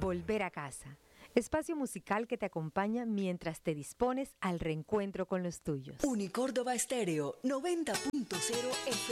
Volver a casa. Espacio musical que te acompaña mientras te dispones al reencuentro con los tuyos. Unicórdoba Estéreo 90.0 FM.